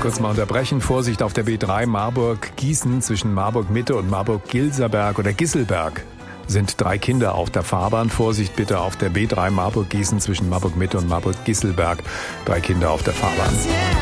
Kurz mal unterbrechen. Vorsicht auf der B3 Marburg-Gießen zwischen Marburg-Mitte und Marburg-Gilserberg oder Gisselberg. Sind 3 Kinder auf der Fahrbahn. Vorsicht bitte auf der B3 Marburg-Gießen zwischen Marburg-Mitte und Marburg-Gisselberg. 3 Kinder auf der Fahrbahn.